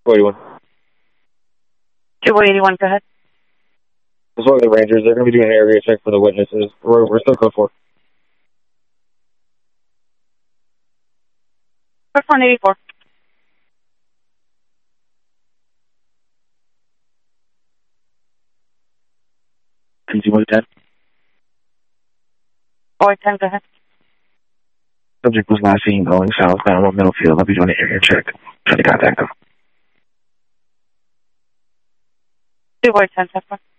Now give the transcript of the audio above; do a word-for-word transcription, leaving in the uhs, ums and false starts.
two eighty-one. two eighty-one, go ahead. This one of the Rangers, they're going to be doing an area check for the witnesses. We're, we're still code four. First one eighty-four. P T one ten. four ten, go ahead. Subject was last seen going southbound on Middlefield. I'll be doing an area check. Try to contact them. two four ten, ten.